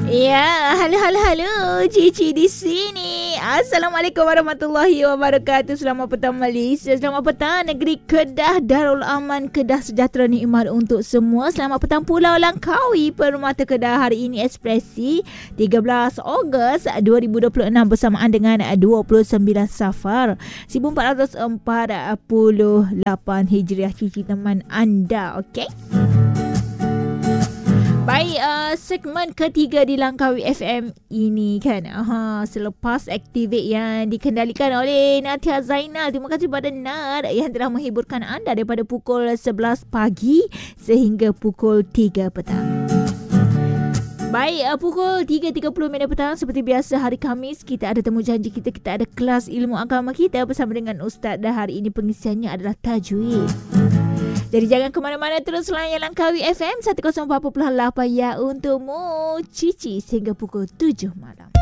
Ya, halo. Cici di sini. Assalamualaikum warahmatullahi wabarakatuh. Selamat petang Malaysia. Selamat petang negeri Kedah. Darul Aman Kedah, sejahtera nikmat untuk semua. Selamat petang Pulau Langkawi, Permata Kedah. Hari ini Ekspresi 13 Ogos 2026 bersamaan dengan 29 Safar 1448 Hijriah. Cici teman anda, okey? Baik, segmen ketiga di Langkawi FM ini kan. Selepas Activate yang dikendalikan oleh Natia Zainal. Terima kasih kepada Nat yang telah menghiburkan anda daripada pukul 11 pagi sehingga pukul 3 petang. Baik, pukul 3.30 petang seperti biasa hari Khamis kita ada temu janji kita ada kelas ilmu agama kita bersama dengan Ustaz, dan hari ini pengisiannya adalah tajwid. Jadi jangan ke mana-mana, terus layan Langkawi FM 104.8 ya untukmu Cici sehingga pukul 7 malam.